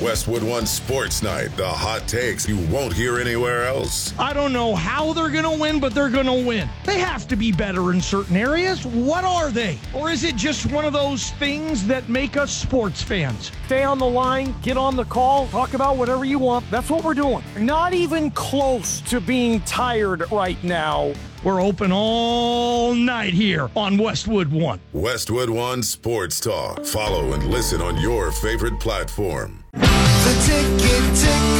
Westwood One Sports Night, the hot takes you won't hear anywhere else. I don't know how they're going to win, but they're going to win. They have to be better in certain areas. What are they? Or is it just one of those things that make us sports fans? Stay on the line, get on the call, talk about whatever you want. That's what we're doing. Not even close to being tired right now. We're open all night here on Westwood One. Westwood One Sports Talk. Follow and listen on your favorite platform. The Ticket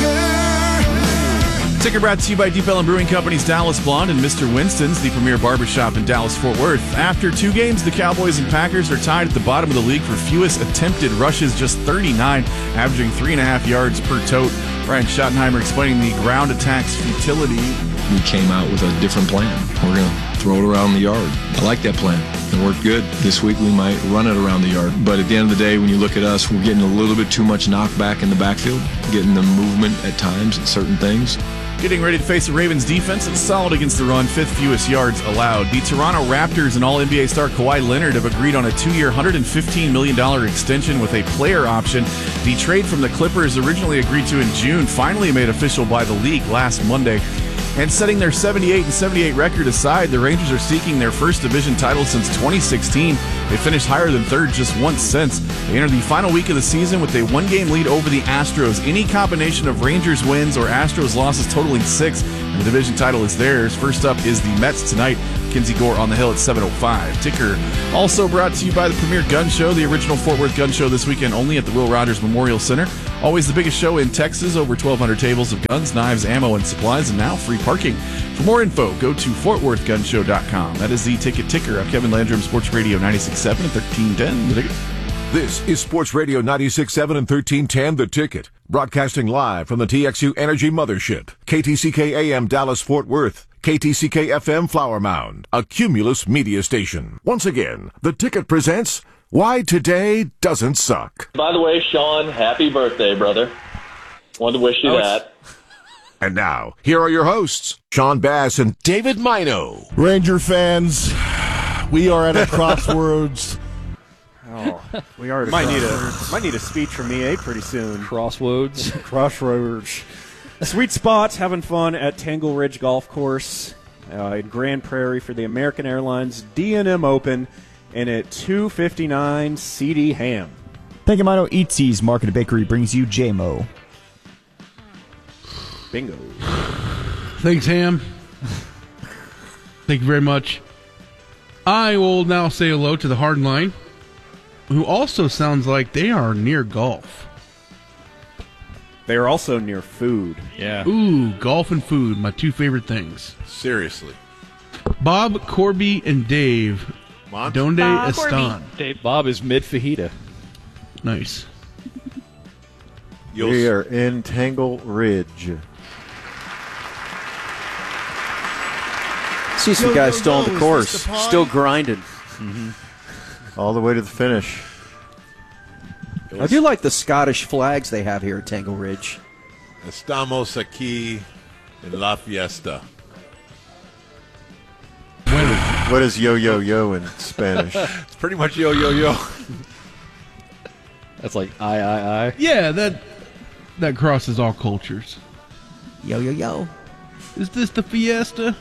Ticker. Ticker brought to you by Deep Ellum Brewing Company's Dallas Blonde and Mr. Winston's, the premier barbershop in Dallas-Fort Worth. After 2 games, the Cowboys and Packers are tied at the bottom of the league for fewest attempted rushes, just 39, averaging 3.5 yards per tote. Brian Schottenheimer explaining the ground attack's futility. We came out with a different plan. We're going to throw it around the yard. I like that plan. It worked good. This week we might run it around the yard. But at the end of the day, when you look at us, we're getting a little bit too much knockback in the backfield, getting the movement at times at certain things. Getting ready to face the Ravens defense that's solid against the run, 5th fewest yards allowed. The Toronto Raptors and All-NBA star Kawhi Leonard have agreed on a 2-year, $115 million extension with a player option. The trade from the Clippers, originally agreed to in June, finally made official by the league last Monday. And setting their 78-78 record aside, the Rangers are seeking their first division title since 2016. They finished higher than third just once since. They enter the final week of the season with a 1-game lead over the Astros. Any combination of Rangers wins or Astros losses totaling 6, and the division title is theirs. First up is the Mets tonight. Kinsey Gore on the hill at 7:05. Ticker also brought to you by the Premier Gun Show, the original Fort Worth gun show this weekend only at the Will Rogers Memorial Center. Always the biggest show in Texas, over 1,200 tables of guns, knives, ammo, and supplies, and now free parking. For more info, go to FortWorthGunShow.com. That is the Ticket Ticker. I'm Kevin Landrum, Sports Radio 96.7 and 1310. The Ticket. This is Sports Radio 96.7 and 1310, The Ticket. Broadcasting live from the TXU Energy Mothership. KTCK AM Dallas Fort Worth. KTCK FM Flower Mound. A Cumulus media station. Once again, The Ticket presents Why Today Doesn't Suck. By the way, Sean, happy birthday, brother. Wanted to wish you that. And now, here are your hosts, Sean Bass and David Mino. Ranger fans, we are at a crossroads. We are. Might need a speech from EA pretty soon. Crossroads. Sweet spots, having fun at Tangle Ridge Golf Course in Grand Prairie for the American Airlines D&M Open, and at 259 CD Ham. Thank you, Mino. Eatsies Market Bakery brings you JMO. Bingo. Thanks, Ham. Thank you very much. I will now say hello to the Hard Line, who also sounds like they are near golf. They are also near food. Yeah. Ooh, golf and food, my 2 favorite things. Seriously. Bob, Corby, and Dave. Donde están? Bob is mid-fajita. Nice. We are in Tangle Ridge. See some guys still on the course, still grinding. Mm-hmm. All the way to the finish. I do like the Scottish flags they have here at Tangle Ridge. Estamos aquí en La Fiesta. What is yo-yo-yo in Spanish? It's pretty much yo-yo-yo. That's like I. Yeah, that crosses all cultures. Yo-yo-yo. Is this the fiesta?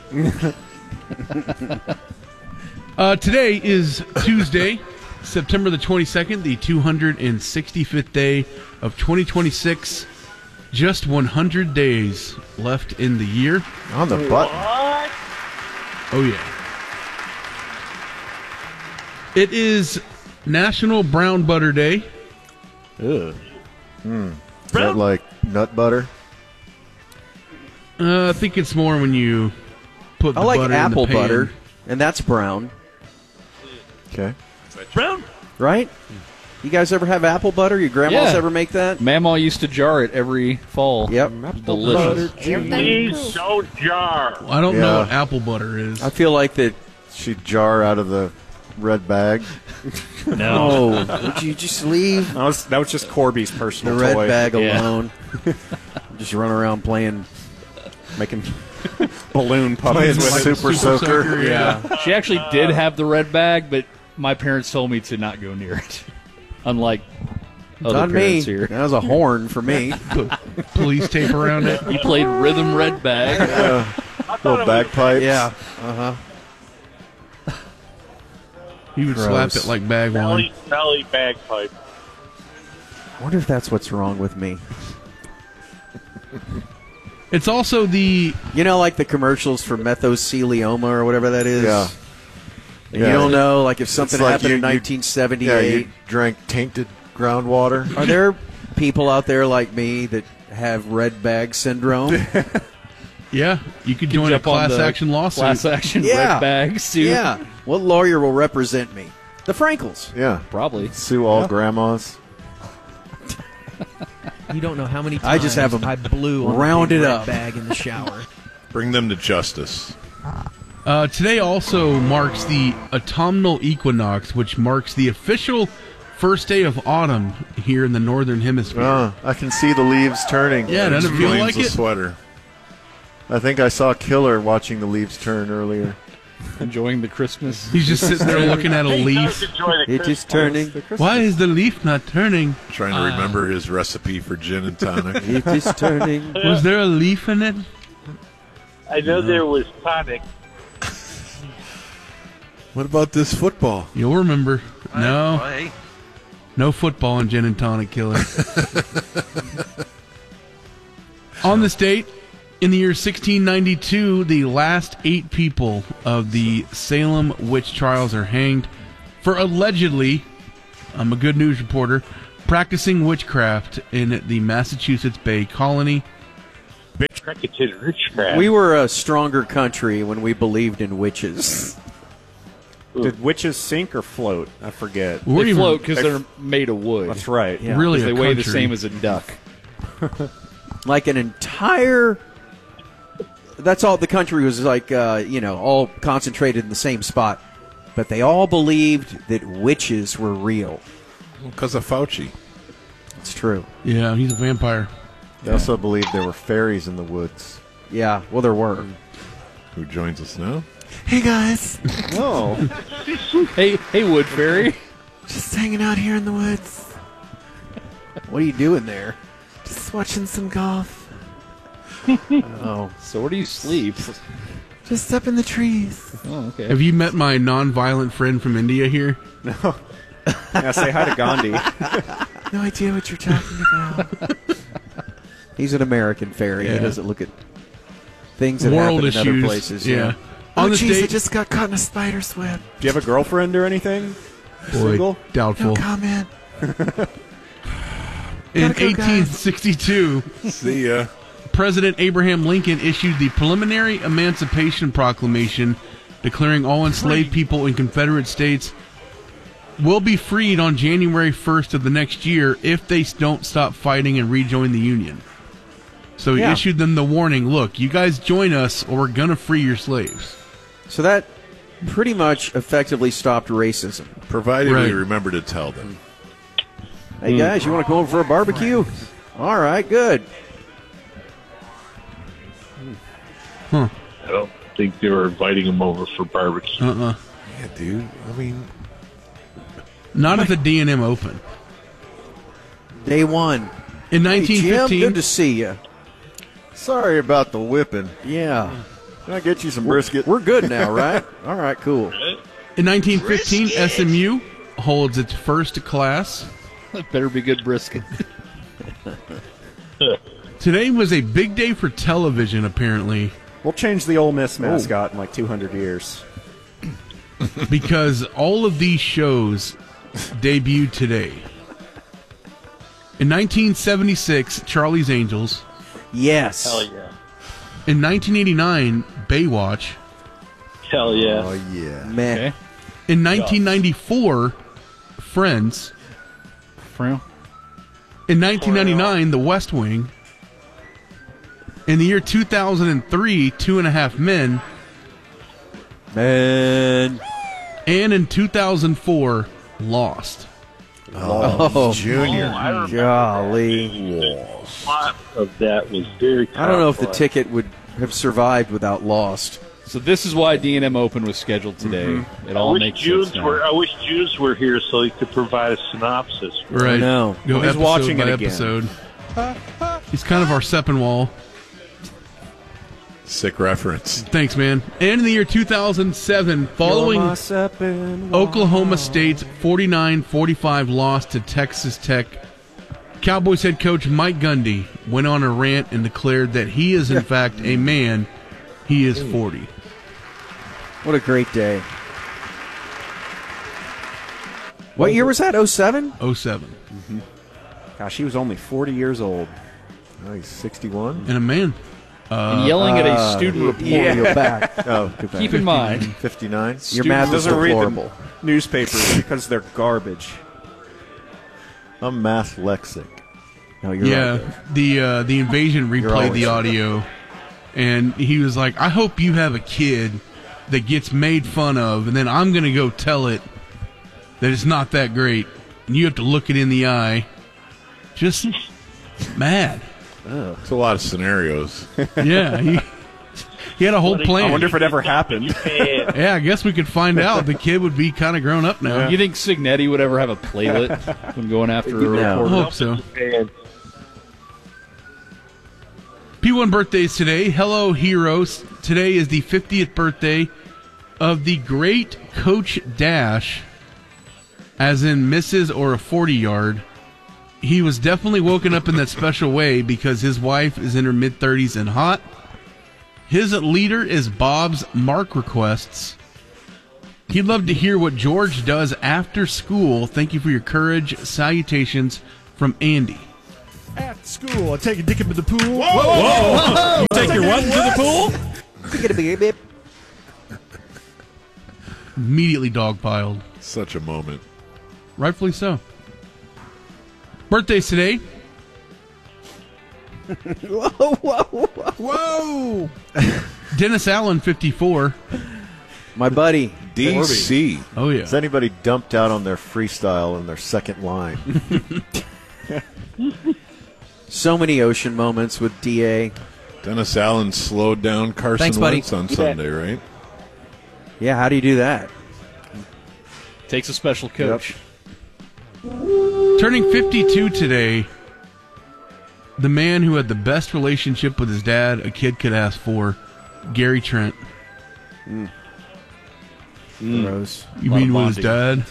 Today is Tuesday, September the 22nd, the 265th day of 2026. Just 100 days left in the year. On the button. Oh, yeah. It is National Brown Butter Day. Ugh. Is that like nut butter? I think it's more when you put the butter in the pan. I like apple butter, and that's brown. Okay. Brown? Right? You guys ever have apple butter? Your grandmas ever make that? Mama used to jar it every fall. Yep. Delicious. Please don't jar. I don't know what apple butter is. I feel like that she'd jar out of the red bag. No. Would you just leave? That was just Corby's personal the red toy. bag alone. Just run around making balloon puppies with Super Soaker. Yeah. She actually did have the red bag, but my parents told me to not go near it. Unlike other Not me. parents here. That was a horn for me. Police tape around it. You played rhythm red bag. Little bagpipes. Yeah. Uh-huh. He would slap it like bag one. Belly bagpipe. I wonder if that's what's wrong with me. It's also the... You know, like the commercials for mesothelioma or whatever that is? Yeah. And you don't know, like if something It's like happened in you 1978. you drank tainted groundwater. Are there people out there like me that have red bag syndrome? Yeah, you could join a jump on class the action lawsuit. Class action Yeah. red bag suit. Yeah. What lawyer will represent me? The Frankels. Yeah. Probably. Sue all grandmas. You don't know how many times I just have 'em I blew on rounded the big red up. bag in the shower. Bring them to justice. Today also marks the autumnal equinox, which marks the official first day of autumn here in the northern hemisphere. I can see the leaves turning. Yeah, doesn't it feel like the it? sweater. I think I saw Killer watching the leaves turn earlier. Enjoying the Christmas. He's just sitting there looking at a leaf. It is turning. Why is the leaf not turning? Trying to remember his recipe for gin and tonic. It is turning. Was there a leaf in it? I know there was tonic. What about this football? You'll remember. No. No football in Gin and Tonic, Killer. On this date, in the year 1692, the last 8 people of the Salem witch trials are hanged for allegedly, I'm a good news reporter, practicing witchcraft in the Massachusetts Bay Colony. We were a stronger country when we believed in witches. Did witches sink or float? I forget. They float because they're made of wood. That's right. Yeah. Really, They a weigh the country. same as a duck. Like an entire... That's all the country was like, all concentrated in the same spot. But they all believed that witches were real. Because of Fauci. It's true. Yeah, he's a vampire. They also believed there were fairies in the woods. Yeah, well, there were. Who joins us now? Hey, guys. Oh. Hey, Wood Fairy. Just hanging out here in the woods. What are you doing there? Just watching some golf. Oh. So where do you sleep? Just up in the trees. Oh, okay. Have you met my non-violent friend from India here? No. Yeah, say hi to Gandhi. No idea what you're talking about. He's an American fairy. Yeah. He doesn't look at things that World happen in other issues. places. Yeah. Oh, On this jeez, I date, just got caught in a spider's web. Do you have a girlfriend or anything? boy, Single? doubtful. No comment. In Gotta go, guys. 1862, See ya. President Abraham Lincoln issued the Preliminary Emancipation Proclamation declaring all enslaved people in Confederate states will be freed on January 1st of the next year if they don't stop fighting and rejoin the Union. So he Yeah. issued them the warning, look, you guys join us or we're going to free your slaves. So that pretty much effectively stopped racism. Provided Right. we remember to tell them. Hey, guys, you want to come over for a barbecue? All right, good. Huh. I don't think they were inviting him over for barbecue. Uh-uh. Yeah, dude. I mean, Not at the D&M Open. Day one. In Hey, Jim, 1915, good to see you. Sorry about the whipping. Yeah. Can I get you some brisket? We're good now, right? All right, cool. in 1915, SMU holds its first class. Better be good brisket. Today was a big day for television, apparently, We'll change the Ole Miss mascot in like 200 years. because all of these shows debuted today. In 1976, Charlie's Angels. Yes. Hell yeah. In 1989, Baywatch. Hell yeah. Oh, yeah. Meh. Okay. In 1994, Friends. In 1999, The West Wing. In the year 2003, 2.5 Men. Man. And in 2004, Lost. Oh, Junior. I remember golly. a lot of that was very I don't know if the complex. ticket would have survived without Lost. So this is why D&M Open was scheduled today. It all makes sense now. I wish Junes were here so he could provide a synopsis. Right. No. Go He's episode watching by it again. episode. He's kind of our Seppenwall. Sick reference. Thanks, man. And in the year 2007, following Oklahoma State's 49-45 loss to Texas Tech, Cowboys head coach Mike Gundy went on a rant and declared that he is, in fact, a man. He is 40. What a great day. What year was that? 07? 07. Mm-hmm. Gosh, he was only 40 years old. Oh, he's 61. And a man. And yelling at a student reporter. Go back. Oh, Keep in mind. 59. Your math is doesn't read deplorable. the newspapers because they're garbage. I'm math lexic. No, you're right. The Invasion replayed always the right. audio, and he was like, I hope you have a kid that gets made fun of, and then I'm going to go tell it that it's not that great, and you have to look it in the eye. Just mad. It's a lot of scenarios. Yeah, he had a whole plan. I wonder if it ever happened. Yeah, I guess we could find out. The kid would be kind of grown up now. You think Signetti would ever have a playlet when going after a I reporter? hope so. P1 birthdays today. Hello, heroes. Today is the 50th birthday of the great Coach Dash, as in misses or a 40-yard. He was definitely woken up in that special way because his wife is in her mid-30s and hot. His leader is Bob's Mark Requests. He'd love to hear what George does after school. Thank you for your courage. Salutations from Andy. At school, I take a dick into the pool. Whoa! You take your what into the pool? Immediately dogpiled. Such a moment. Rightfully so. Birthdays today. Whoa! Dennis Allen, 54. My buddy. DC. Oh, yeah. Has anybody dumped out on their freestyle in their second line? So many ocean moments with DA. Dennis Allen slowed down Carson Thanks, buddy. Wentz on Sunday, right? Yeah, how do you do that? Takes a special coach. Turning 52 today, the man who had the best relationship with his dad a kid could ask for, Gary Trent. Gross. You mean with his dad?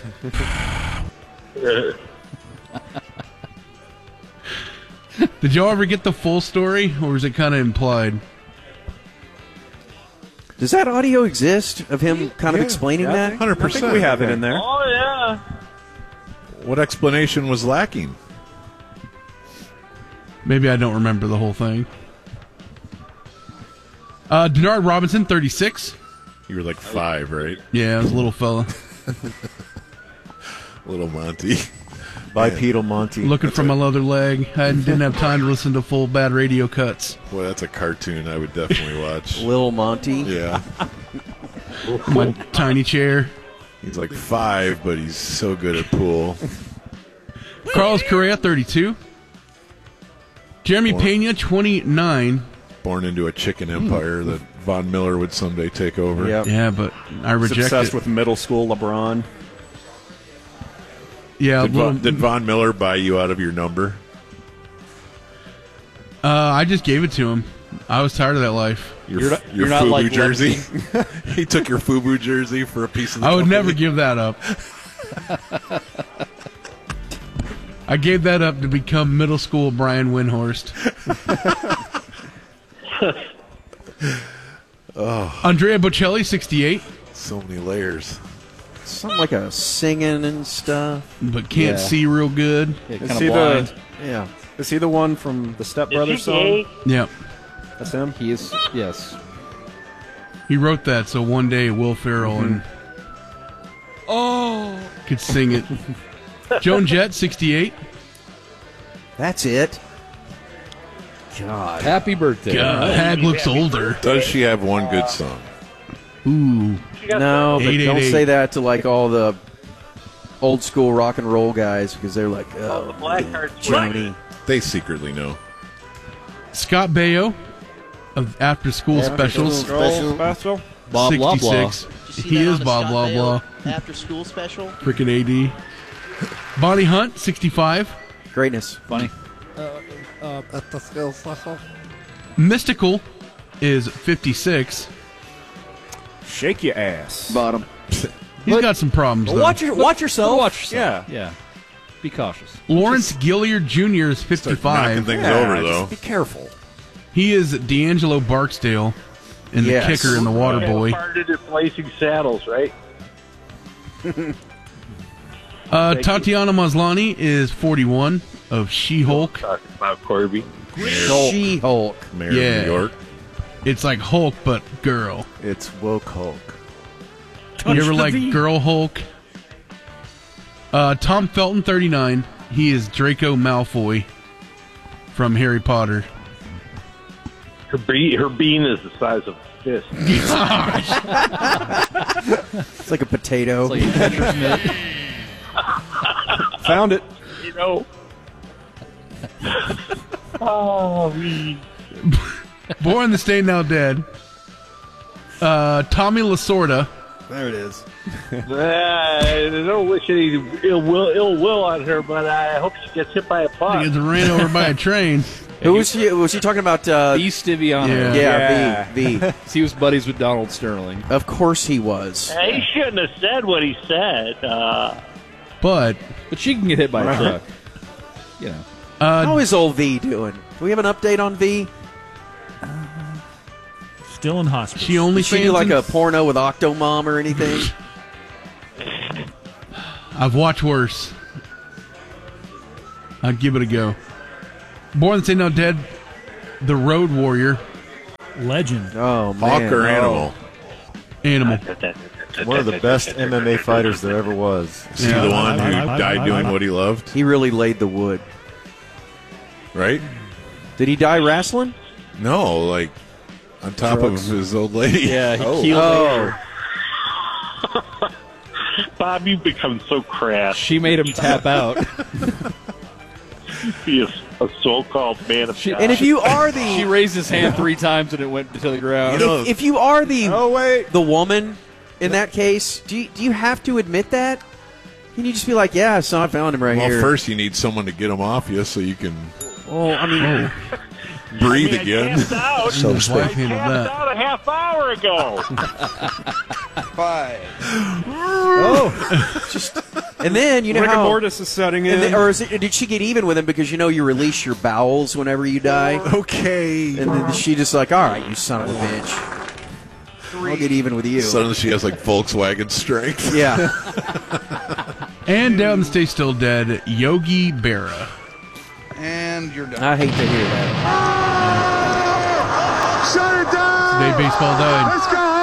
Did y'all ever get the full story, or is it kind of implied? Does that audio exist of him kind of explaining that? 100%. I think we have it in there. Oh, yeah. What explanation was lacking? Maybe I don't remember the whole thing. Denard Robinson, 36. You were like 5, right? Yeah, I was a little fella. Little Monty. Bipedal Monty. Looking for my leather leg. I didn't have time to listen to full bad radio cuts. Boy, that's a cartoon I would definitely watch. Lil Monty. Yeah. My tiny chair. He's like 5, but he's so good at pool. Carlos Correa, 32. Jeremy Pena, 29. Born into a chicken empire that Von Miller would someday take over. Yep. Yeah, but I He's reject obsessed it. with middle school LeBron. Yeah, Did Von Miller buy you out of your number? I just gave it to him. I was tired of that life. Your you're not FUBU like jersey? He took your FUBU jersey for a piece of the I would company. never give that up. I gave that up to become middle school Brian Windhorst. Andrea Bocelli, 68. So many layers. Something like a singing and stuff. But can't see real good. Yeah, Is kind he of blind. Yeah. Is he the one from the Step Brothers song? Yep. That's him? He is, yes. He wrote that so one day Will Ferrell and could sing it. Joan Jett, 68. That's it. God. Happy birthday. Hag looks older. Does she have one good song? Ooh. No, but 888. don't say that to like all the old school rock and roll guys because they're like, oh, The black hearts. Joni. They secretly know. Scott Baio of After School Specials. Special. Bob Blah Blah. 66. He is Bob Blah Blah. After school special. Freaking AD. Bonnie Hunt, 65. Greatness. Funny. At the skill special. Mystical is 56. Shake your ass. Bottom. He's got some problems, though. Watch yourself. Watch yourself. Yeah. Be cautious. Lawrence Gilliard Jr. is 55. Knocking things over, though. Just be careful. He is D'Angelo Barksdale and the kicker and the water boy. Started at Blazing Saddles, right? Tatiana Maslany is 41 of She-Hulk. Talking about Corby. She-Hulk. Mayor of New York. It's like Hulk, but girl. It's woke Hulk. You ever like Girl Hulk? Tom Felton, 39. He is Draco Malfoy from Harry Potter. Her bean is the size of a fist. It's like a potato. It's like a Tetris mitt. Found it. You know. Oh, Born this day, now dead. Tommy Lasorda. There it is. I don't wish any ill will on her, but I hope she gets hit by a He bus. gets ran over by a train. Who was he? Was he talking about? B. Stiviano. Yeah, V. He was buddies with Donald Sterling. Of course he was. He shouldn't have said what he said. But she can get hit by a truck. You know. How is old V doing? Do we have an update on V? Still in hospital. She only Did she do like a porno with Octomom or anything? I've watched worse. I'd give it a go. Born this day, now dead. The Road Warrior. Legend. Oh, man. Hawk or animal? Animal. One of the best MMA fighters there ever was. Is he the one who died doing what he loved? He really laid the wood. Right? Did he die wrestling? No, like on top of his old lady. Yeah, he killed her. Bob, you've become so crass. She made him tap out. He is a so-called man of God. And if you are the... She raised his hand 3 times and it went to the ground. If you are the the woman in that case, do you have to admit that? Can you just be like, yeah, so I found him right here? Well, first you need someone to get him off you so you can breathe again. Out. So to speak. I passed out a half hour ago. And then you know Rigor how mortis is setting in. Did she get even with him because you know you release your bowels whenever you die? Okay. And then she just like, all right, you son of a bitch. I'll get even with you. Suddenly she has like Volkswagen strength. Yeah. And down the stay still dead, Yogi Berra. And you're done. I hate to hear that. Shut it down! Today baseball died.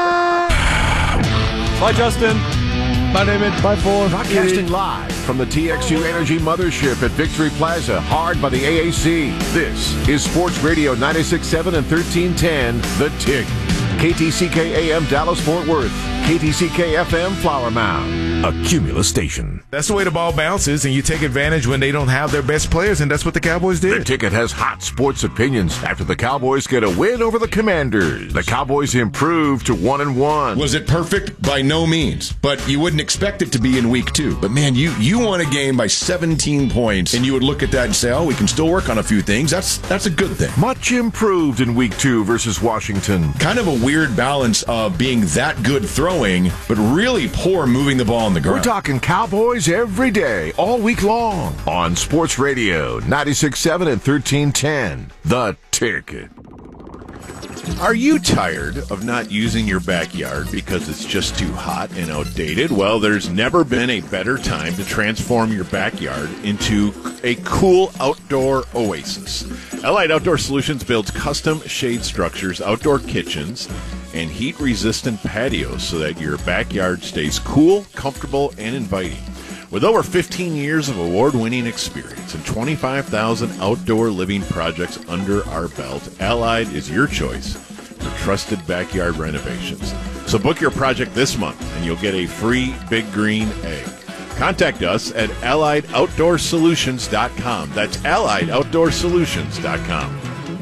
Let's go! Bye, Justin. Bye, David. Bye, Paul. Broadcasting live from the TXU Energy Mothership at Victory Plaza, hard by the AAC. This is Sports Radio 96.7 and 1310, The Tick. KTCK AM Dallas-Fort Worth. KTCK FM Flower Mound. A Cumulus station. That's the way the ball bounces, and you take advantage when they don't have their best players, and that's what the Cowboys did. The Ticket has hot sports opinions after the Cowboys get a win over the Commanders. The Cowboys improve to 1-1. Was it perfect? By no means. But you wouldn't expect it to be in week 2. But man, you won a game by 17 points, and you would look at that and say, oh, we can still work on a few things. That's a good thing. Much improved in week 2 versus Washington. Kind of a weird balance of being that good throwing, but really poor moving the ball on the ground. We're talking Cowboys every day, all week long, on Sports Radio 96.7 and 1310, The Ticket. Are you tired of not using your backyard because it's just too hot and outdated? Well, there's never been a better time to transform your backyard into a cool outdoor oasis. Allied Outdoor Solutions builds custom shade structures, outdoor kitchens, and heat-resistant patios so that your backyard stays cool, comfortable, and inviting. With over 15 years of award-winning experience and 25,000 outdoor living projects under our belt, Allied is your choice for trusted backyard renovations. So book your project this month, and you'll get a free Big Green Egg. Contact us at AlliedOutdoorSolutions.com. That's AlliedOutdoorSolutions.com.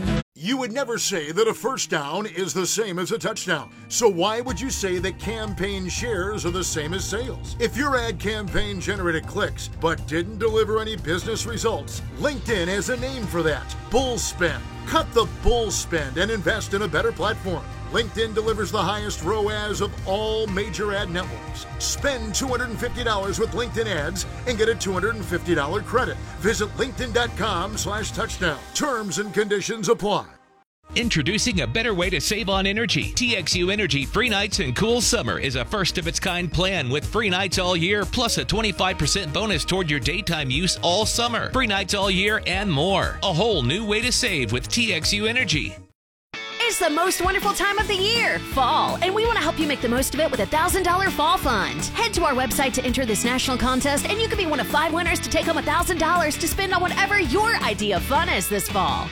You would never say that a first down is the same as a touchdown. So why would you say that campaign shares are the same as sales? If your ad campaign generated clicks but didn't deliver any business results, LinkedIn has a name for that: bull spend. Cut the bull spend and invest in a better platform. LinkedIn delivers the highest ROAS of all major ad networks. Spend $250 with LinkedIn ads and get a $250 credit. Visit linkedin.com/touchdown. Terms and conditions apply. Introducing a better way to save on energy. TXU Energy Free Nights and Cool Summer is a first-of-its-kind plan with free nights all year, plus a 25% bonus toward your daytime use all summer. Free nights all year and more. A whole new way to save with TXU Energy. It's the most wonderful time of the year, fall, and we want to help you make the most of it with a $1,000 fall fund. Head to our website to enter this national contest, and you could be one of 5 winners to take home $1,000 to spend on whatever your idea of fun is this fall.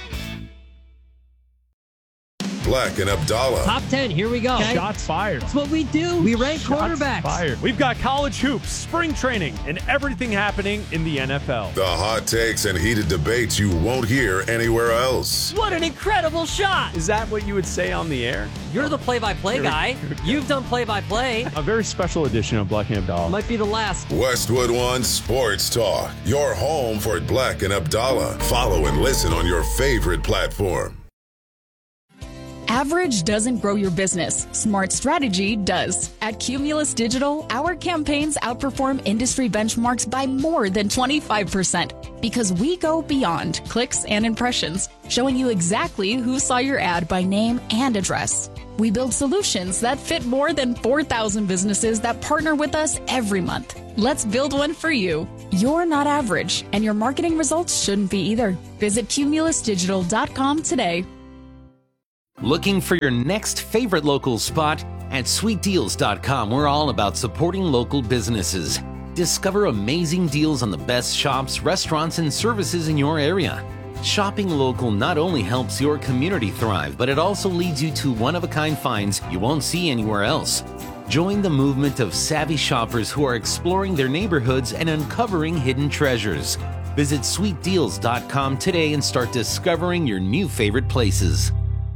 Black and Abdallah. Top 10, here we go. Okay. Shots fired. That's what we do. We rank quarterbacks. Fired. We've got college hoops, spring training, and everything happening in the NFL. The hot takes and heated debates you won't hear anywhere else. What an incredible shot. Is that what you would say on the air? You're the play-by-play guy. You've done play-by-play. A very special edition of Black and Abdallah. Might be the last. Westwood One Sports Talk. Your home for Black and Abdallah. Follow and listen on your favorite platform. Average doesn't grow your business. Smart strategy does. At Cumulus Digital, our campaigns outperform industry benchmarks by more than 25% because we go beyond clicks and impressions, showing you exactly who saw your ad by name and address. We build solutions that fit more than 4,000 businesses that partner with us every month. Let's build one for you. You're not average, and your marketing results shouldn't be either. Visit cumulusdigital.com today. Looking for your next favorite local spot? At sweetdeals.com, we're all about supporting local businesses. Discover amazing deals on the best shops, restaurants, and services in your area. Shopping local not only helps your community thrive, but it also leads you to one-of-a-kind finds you won't see anywhere else. Join the movement of savvy shoppers who are exploring their neighborhoods and uncovering hidden treasures. Visit sweetdeals.com today and start discovering your new favorite places.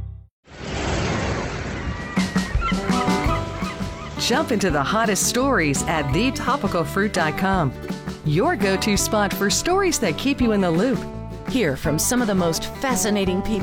Jump into the hottest stories at thetopicalfruit.com. Your go-to spot for stories that keep you in the loop. Hear from some of the most fascinating people